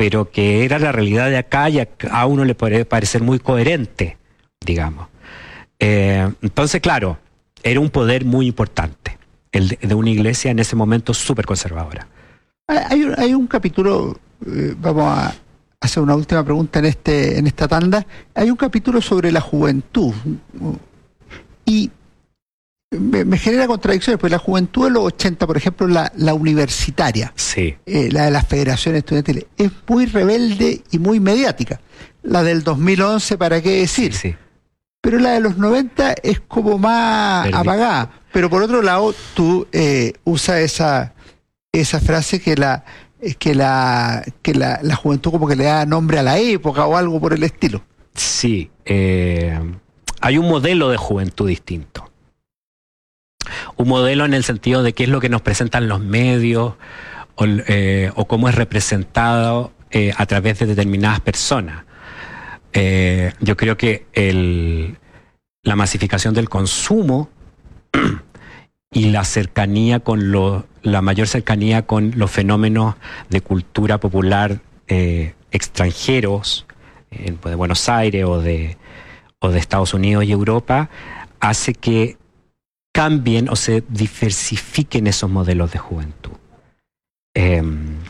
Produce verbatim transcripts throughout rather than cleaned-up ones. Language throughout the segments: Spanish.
pero que era la realidad de acá y a, a uno le puede parecer muy coherente, digamos. Eh, entonces, claro, era un poder muy importante, el de, de una iglesia en ese momento súper conservadora. Hay un, hay un capítulo, eh, vamos a hacer una última pregunta en este en esta tanda. Hay un capítulo sobre la juventud y me, me genera contradicciones, porque la juventud de los ochenta, por ejemplo, la, la universitaria, sí. eh, la de las federaciones estudiantiles, es muy rebelde y muy mediática. La del dos mil once, ¿para qué decir? Sí, sí. Pero la de los noventa es como más Perdi. apagada. Pero por otro lado, tú eh, usas esa, esa frase que la que la que la, la juventud como que le da nombre a la época o algo por el estilo. Sí, eh, hay un modelo de juventud distinto. Un modelo en el sentido de qué es lo que nos presentan los medios o, eh, o cómo es representado eh, a través de determinadas personas. Eh, yo creo que el, la masificación del consumo y la cercanía con lo, la mayor cercanía con los fenómenos de cultura popular eh, extranjeros, eh, de Buenos Aires o de, o de Estados Unidos y Europa, hace que cambien o se diversifiquen esos modelos de juventud. Eh,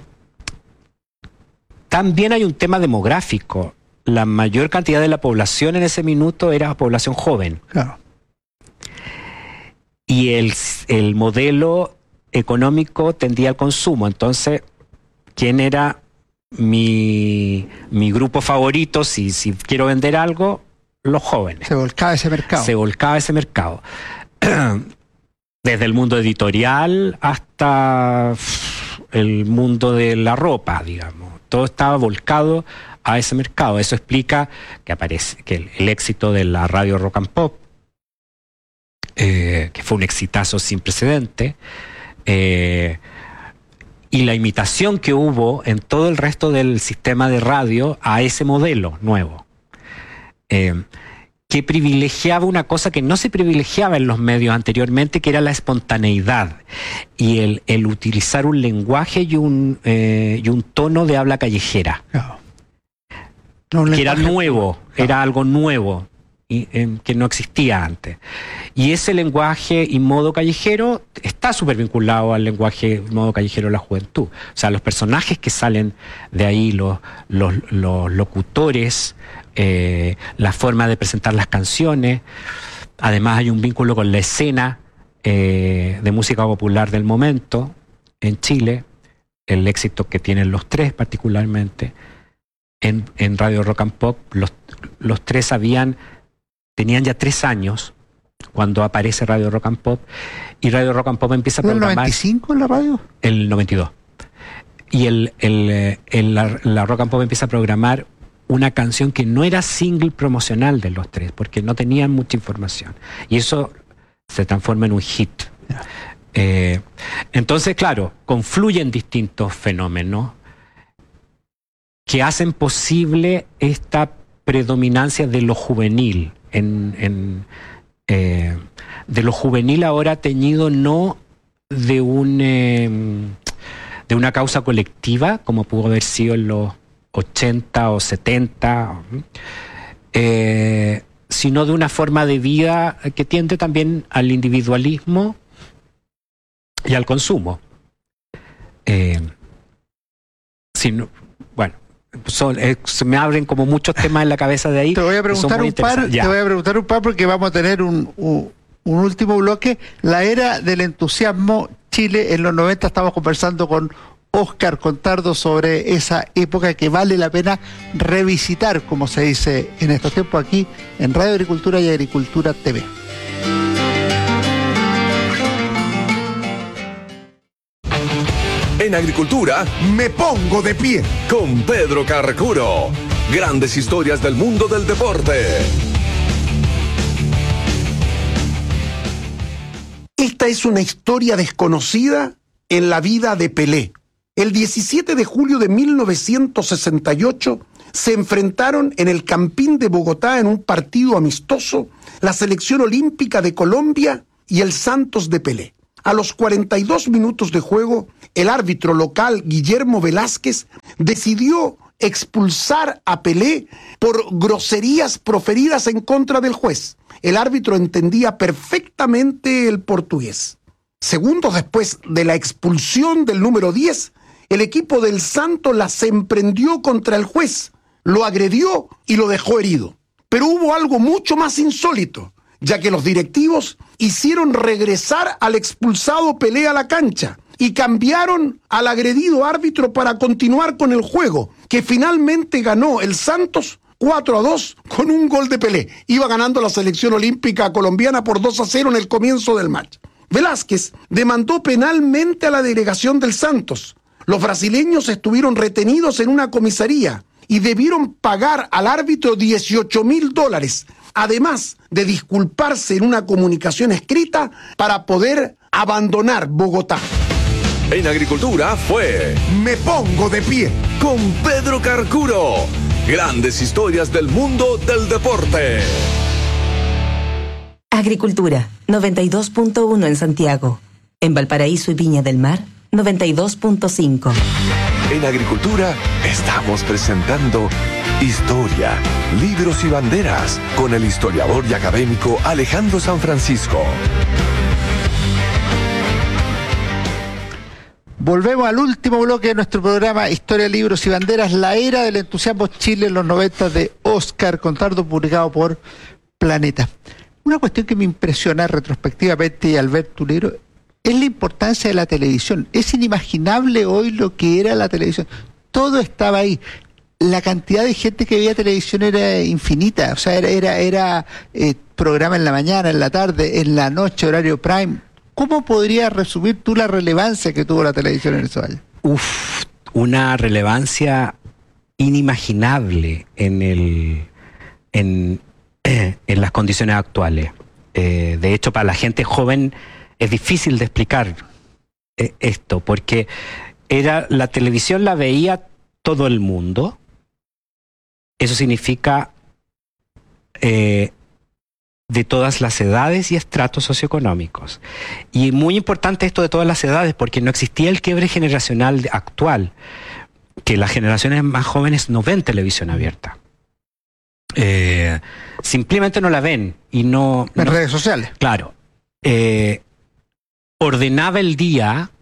también hay un tema demográfico. La mayor cantidad de la población en ese minuto era población joven. Claro. Y el, el modelo económico tendía al consumo. Entonces, ¿quién era mi, mi grupo favorito? Si, si quiero vender algo, los jóvenes. Se volcaba ese mercado. Se volcaba ese mercado. Desde el mundo editorial hasta el mundo de la ropa, digamos. Todo estaba volcado a ese mercado. Eso explica que aparece que el, el éxito de la radio Rock and Pop, eh, que fue un exitazo sin precedente, eh, y la imitación que hubo en todo el resto del sistema de radio a ese modelo nuevo, eh, que privilegiaba una cosa que no se privilegiaba en los medios anteriormente, que era la espontaneidad y el, el utilizar un lenguaje y un, eh, y un tono de habla callejera. Claro. No, que era nuevo, no. Era algo nuevo, y, eh, que no existía antes. Y ese lenguaje y modo callejero está súper vinculado al lenguaje y modo callejero de la juventud. O sea, los personajes que salen de ahí, los, los, los locutores, eh, la forma de presentar las canciones. Además hay un vínculo con la escena eh, de música popular del momento en Chile, el éxito que tienen los tres particularmente. En, en Radio Rock and Pop, los, los tres habían, tenían ya tres años cuando aparece Radio Rock and Pop, y Radio Rock and Pop empieza a programar... ¿El noventa y cinco en la radio? El noventa y dos. Y el, el, el, la, la Rock and Pop empieza a programar una canción que no era single promocional de los tres, porque no tenían mucha información. Y eso se transforma en un hit. Yeah. Eh, entonces, claro, confluyen distintos fenómenos que hacen posible esta predominancia de lo juvenil, en, en, eh, de lo juvenil ahora teñido no de, un, eh, de una causa colectiva, como pudo haber sido en los ochenta o setenta, eh, sino de una forma de vida que tiende también al individualismo y al consumo. Eh, sino, bueno, Son, eh, se me abren como muchos temas en la cabeza de ahí. Te voy a preguntar un par, te voy a preguntar un par porque vamos a tener un, un, un último bloque. La era del entusiasmo, Chile en los noventa. Estamos conversando con Óscar Contardo sobre esa época que vale la pena revisitar, como se dice en estos tiempos, aquí en Radio Agricultura y Agricultura T V. En Agricultura me pongo de pie con Pedro Carcuro. Grandes historias del mundo del deporte. Esta es una historia desconocida en la vida de Pelé. El diecisiete de julio de mil novecientos sesenta y ocho se enfrentaron en el Campín de Bogotá en un partido amistoso la selección olímpica de Colombia y el Santos de Pelé. A los cuarenta y dos minutos de juego, el árbitro local Guillermo Velázquez decidió expulsar a Pelé por groserías proferidas en contra del juez. El árbitro entendía perfectamente el portugués. Segundos después de la expulsión del número diez, el equipo del Santos las emprendió contra el juez, lo agredió y lo dejó herido. Pero hubo algo mucho más insólito, ya que los directivos hicieron regresar al expulsado Pelé a la cancha y cambiaron al agredido árbitro para continuar con el juego, que finalmente ganó el Santos cuatro a dos con un gol de Pelé. Iba ganando la selección olímpica colombiana por dos a cero en el comienzo del match. Velázquez demandó penalmente a la delegación del Santos. Los brasileños estuvieron retenidos en una comisaría y debieron pagar al árbitro dieciocho mil dólares, además de disculparse en una comunicación escrita para poder abandonar Bogotá. En Agricultura fue Me Pongo de Pie con Pedro Carcuro. Grandes historias del mundo del deporte. Agricultura, noventa y dos punto uno en Santiago. En Valparaíso y Viña del Mar, noventa y dos punto cinco. En Agricultura estamos presentando Historia, Libros y Banderas con el historiador y académico Alejandro San Francisco. Volvemos al último bloque de nuestro programa Historia, Libros y Banderas, la era del entusiasmo Chile en los noventa de Óscar Contardo, publicado por Planeta. Una cuestión que me impresiona retrospectivamente al ver tu libro es la importancia de la televisión. Es inimaginable hoy lo que era la televisión. Todo estaba ahí. La cantidad de gente que veía televisión era infinita. O sea, era, era, era eh, programa en la mañana, en la tarde, en la noche, horario prime. ¿Cómo podrías resumir tú la relevancia que tuvo la televisión en esos años? Uf, una relevancia inimaginable en el en, en las condiciones actuales. Eh, de hecho, para la gente joven es difícil de explicar eh, esto, porque era la televisión la veía todo el mundo. Eso significa eh, de todas las edades y estratos socioeconómicos. Y muy importante esto de todas las edades, porque no existía el quiebre generacional actual, que las generaciones más jóvenes no ven televisión abierta. Eh, simplemente no la ven y no... En no, redes sociales. Claro. Eh, ordenaba el día...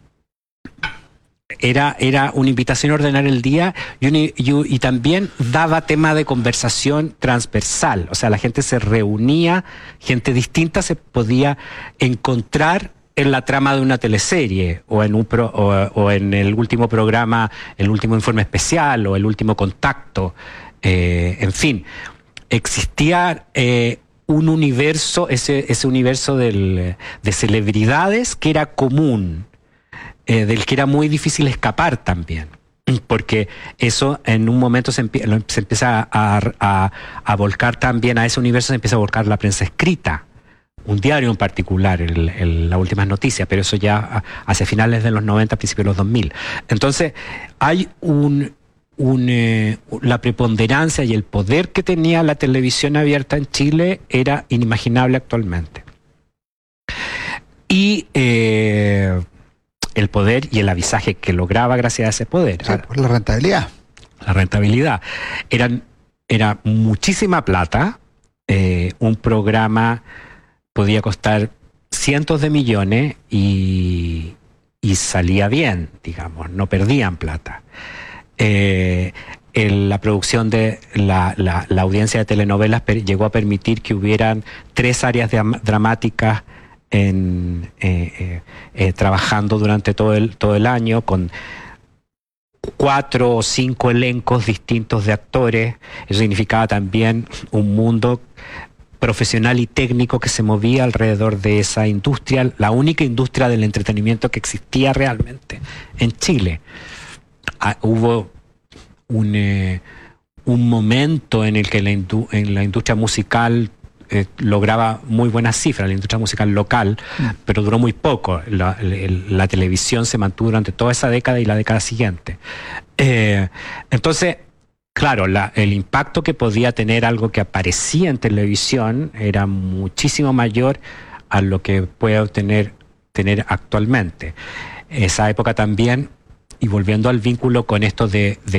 Era, era una invitación a ordenar el día y, un, y, y también daba tema de conversación transversal. O sea, la gente se reunía, gente distinta se podía encontrar en la trama de una teleserie o en, un pro, o, o en el último programa, el último informe especial o el último contacto. Eh, en fin, existía eh, un universo, ese, ese universo del, de celebridades que era común. Eh, del que era muy difícil escapar también, porque eso en un momento se, empie se empieza a, a, a volcar también a ese universo, se empieza a volcar la prensa escrita, un diario en particular, el, el, las últimas noticias, pero eso ya hacia finales de los noventa, principios de los dos mil. Entonces hay un, un eh, la preponderancia y el poder que tenía la televisión abierta en Chile era inimaginable actualmente. Y eh, el poder y el avisaje que lograba gracias a ese poder. Sí, pues la rentabilidad. La rentabilidad. Eran, era muchísima plata. Eh, un programa podía costar cientos de millones y, y salía bien, digamos, no perdían plata. Eh, en la producción de la, la, la audiencia de telenovelas per, llegó a permitir que hubieran tres áreas de, dramáticas En, eh, eh, eh, trabajando durante todo el, todo el año con cuatro o cinco elencos distintos de actores. Eso significaba también un mundo profesional y técnico que se movía alrededor de esa industria, la única industria del entretenimiento que existía realmente en Chile. Ah, hubo un, eh, un momento en el que la, indu en la industria musical Eh, lograba muy buenas cifras, la industria musical local, mm. pero duró muy poco. La, la, la televisión se mantuvo durante toda esa década y la década siguiente. Eh, entonces, claro, la, el impacto que podía tener algo que aparecía en televisión era muchísimo mayor a lo que puede obtener tener actualmente. Esa época también, y volviendo al vínculo con esto de, de